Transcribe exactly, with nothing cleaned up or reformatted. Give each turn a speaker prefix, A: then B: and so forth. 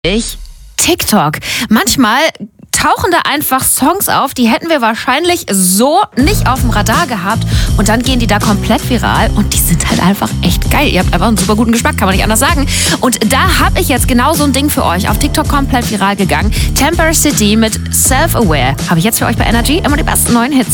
A: Ich TikTok. Manchmal tauchen da einfach Songs auf, die hätten wir wahrscheinlich so nicht auf dem Radar gehabt. Und dann gehen die da komplett viral und die sind halt einfach echt geil. Ihr habt einfach einen super guten Geschmack, kann man nicht anders sagen. Und da habe ich jetzt genau so ein Ding für euch. Auf TikTok komplett viral gegangen. Temper City mit Self-Aware. Habe ich jetzt für euch bei Energy immer die besten neuen Hits.